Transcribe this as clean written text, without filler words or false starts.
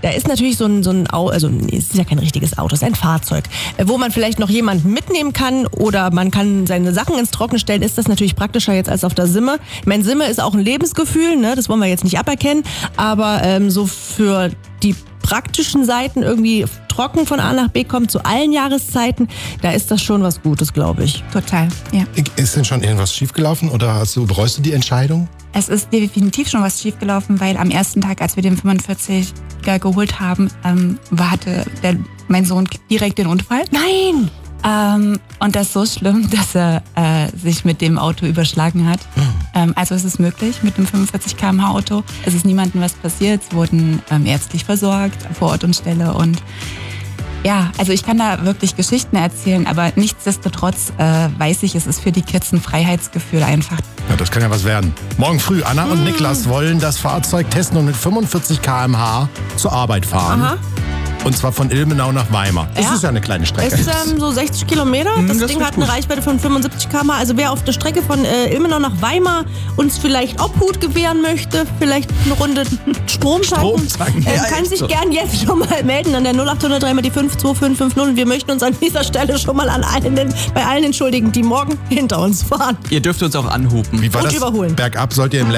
Da ist natürlich so ein Auto, also es ist ja kein richtiges Auto, es ist ein Fahrzeug, wo man vielleicht noch jemanden mitnehmen kann oder man kann seine Sachen ins Trockene stellen, ist das natürlich praktischer jetzt als auf der Simme. Ich meine, Simme ist auch ein Lebensgefühl, ne? Das wollen wir jetzt nicht aberkennen, aber so für die praktischen Seiten irgendwie trocken von A nach B kommt zu allen Jahreszeiten, da ist das schon was Gutes, glaube ich. Total, ja. Ist denn schon irgendwas schiefgelaufen oder bereust du die Entscheidung? Es ist definitiv schon was schiefgelaufen, weil am ersten Tag, als wir den 45er geholt haben, hatte mein Sohn direkt den Unfall. Nein! Und das ist so schlimm, dass er sich mit dem Auto überschlagen hat. Also es ist möglich mit einem 45 km/h Auto. Es ist niemandem was passiert. Sie wurden ärztlich versorgt vor Ort und Stelle. Und ja, also ich kann da wirklich Geschichten erzählen, aber nichtsdestotrotz weiß ich, es ist für die Kids ein Freiheitsgefühl einfach. Ja, das kann ja was werden. Morgen früh, Anna und Niklas wollen das Fahrzeug testen und mit 45 km/h zur Arbeit fahren. Aha. Und zwar von Ilmenau nach Weimar. Das ist ja eine kleine Strecke. Es ist so 60 Kilometer. Das Ding hat eine Reichweite von 75 km/h. Also wer auf der Strecke von Ilmenau nach Weimar uns vielleicht Obhut gewähren möchte, vielleicht eine Runde Strom tanken, kann sich gern jetzt schon mal melden an der 0800 3 die 52550. Und wir möchten uns an dieser Stelle schon mal bei allen entschuldigen, die morgen hinter uns fahren. Ihr dürft uns auch anhupen. Wie war Und das? überholen. Bergab sollt ihr im